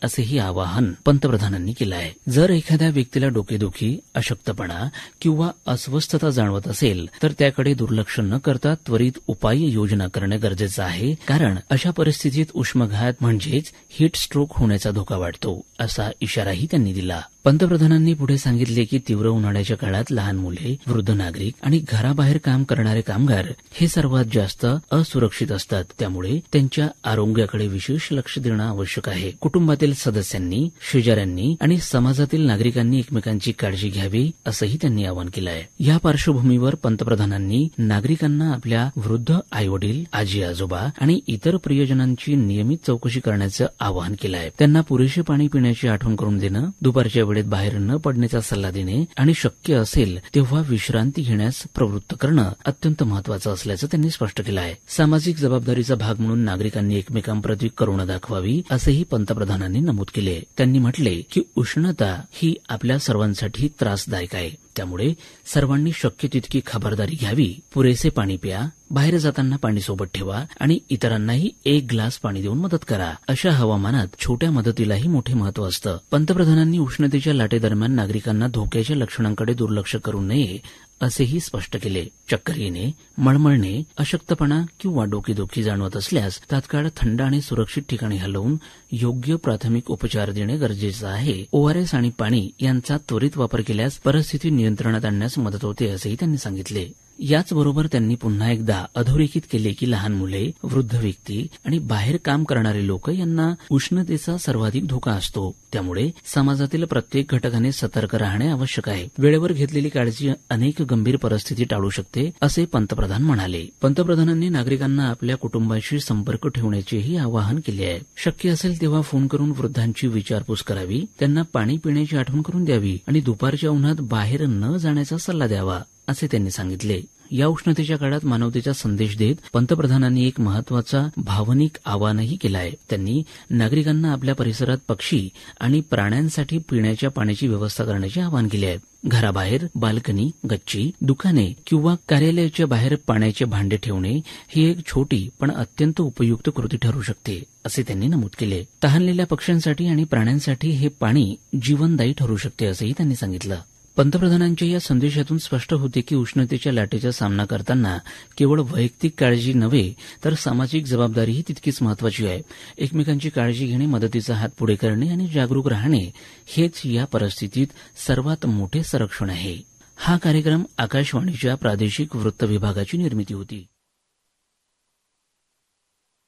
असेही आवाहन पंतप्रधानांनी केलं आहे. जर एखाद्या व्यक्तीला डोकेदुखी, अशक्तपणा किंवा अस्वस्थता जाणवत असेल तर त्याकडे दुर्लक्ष न करता त्वरित उपाययोजना करणं गरजेचं आहे, कारण अशा परिस्थितीत उष्माघात म्हणजेच हीट स्ट्रोक होण्याचा धोका वाढतो, असा इशाराही त्यांनी दिला. पंतप्रधानांनी पुढे सांगितले की तीव्र उन्हाळ्याच्या काळात लहान मुले, वृद्ध नागरिक आणि घराबाहेर काम करणारे कामगार हे सर्वात जास्त असुरक्षित असतात. त्यामुळे त्यांच्या आरोग्याकडे विशेष लक्ष देणं आवश्यक आहे. कुटुंबातील सदस्यांनी, शेजाऱ्यांनी आणि समाजातील नागरिकांनी एकमेकांची काळजी घ्यावी, असंही त्यांनी आवाहन केलं आहे. या पार्श्वभूमीवर पंतप्रधानांनी नागरिकांना आपल्या वृद्ध आईवडील, आजी आजोबा आणि इतर प्रियजनांची नियमित चौकशी करण्याचं आवाहन केलं आहे. त्यांना पुरेसे पाणी पिण्याची आठवण करून देणं, दुपारच्या वेळेत बाहेर न पडण्याचा सल्ला देणे आणि शक्य असेल तेव्हा विश्रांती घेण्यास प्रवृत्त करणं अत्यंत महत्वाचं असल्याचं त्यांनी स्पष्ट केलं आहे. सामाजिक जबाबदारीचा भाग म्हणून नागरिकांनी एकमेकांप्रती करुणा दाखवावी, असंही पंतप्रधानांनी नमूद केले. त्यांनी म्हटले की उष्णता ही आपल्या सर्वांसाठी त्रासदायक आहे, त्यामुळे सर्वांनी शक्य तितकी खबरदारी घ्यावी. पुरेसे पाणी प्या, बाहेर जाताना पाणी सोबत ठेवा आणि इतरांनाही एक ग्लास पाणी देऊन मदत करा. अशा हवामानात छोट्या मदतीलाही मोठे महत्व असतं. पंतप्रधानांनी उष्णतेच्या लाटेदरम्यान नागरिकांना धोक्याच्या लक्षणांकडे दुर्लक्ष करू नये, असेही स्पष्ट केले. चक्कर येणे, मळमळणे, अशक्तपणा किंवा डोकेदुखी जाणवत असल्यास तात्काळ थंड आणि सुरक्षित ठिकाणी हलवून योग्य प्राथमिक उपचार देणे गरजेचं आहे. ओआरएस आणि पाणी यांचा त्वरित वापर केल्यास परिस्थिती नियंत्रणात आणण्यास मदत होते, असंही त्यांनी सांगितले. याचबरोबर त्यांनी पुन्हा एकदा अधोरेखित केले की लहान मुले, वृद्ध व्यक्ती आणि बाहेर काम करणारे लोक यांना उष्णतेचा सर्वाधिक धोका असतो. त्यामुळे समाजातील प्रत्येक घटकाने सतर्क राहणे आवश्यक आहे. वेळेवर घेतलेली काळजी अनेक गंभीर परिस्थिती टाळू शकते, असे पंतप्रधान म्हणाले. पंतप्रधानांनी नागरिकांना आपल्या कुटुंबाशी संपर्क ठेवण्याचेही आवाहन केले आहे. शक्य असेल तेव्हा फोन करून वृद्धांची विचारपूस करावी, त्यांना पाणी पिण्याची आठवण करून द्यावी आणि दुपारच्या उन्हात बाहेर न जाण्याचा सल्ला द्यावा, असे त्यांनी सांगितले. या उष्णतेच्या काळात मानवतेचा संदेश देत पंतप्रधानांनी एक महत्वाचा भावनिक आवाहनही केलं आहे. त्यांनी नागरिकांना आपल्या परिसरात पक्षी आणि प्राण्यांसाठी पिण्याच्या पाण्याची व्यवस्था करण्याचे आवाहन केले आहे. घराबाहेर बाल्कनी, गच्ची, दुकाने किंवा कार्यालयाच्या बाहेर पाण्याचे भांडे ठेवणे ही एक छोटी पण अत्यंत उपयुक्त कृती ठरू शकते, असे त्यांनी नमूद केले. तहानलेल्या पक्ष्यांसाठी आणि प्राण्यांसाठी हे पाणी जीवनदायी ठरू शकते, असंही त्यांनी सांगितलं. पंतप्रधानांच्या या संदेशातून स्पष्ट होते की उष्णतेच्या लाटेचा सामना करताना केवळ वैयक्तिक काळजी नव्हे तर सामाजिक जबाबदारीही तितकीच महत्वाची आहे. एकमेकांची काळजी घेणे, मदतीचा हात पुढे करणे आणि जागरूक राहणे हेच या परिस्थितीत सर्वात मोठे संरक्षण आहे. हा कार्यक्रम आकाशवाणीच्या प्रादेशिक वृत्त विभागाची निर्मिती होती.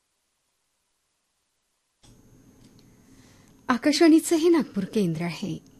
आकाशवाणीचं हे नागपूर केंद्र आहे.